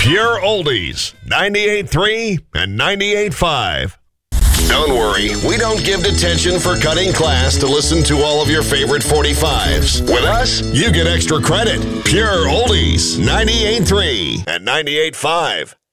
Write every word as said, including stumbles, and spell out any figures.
Pure Oldies, ninety-eight point three and ninety-eight point five. Don't worry, we don't give detention for cutting class to listen to all of your favorite forty-fives. With us, you get extra credit. Pure Oldies, ninety-eight point three and ninety-eight point five.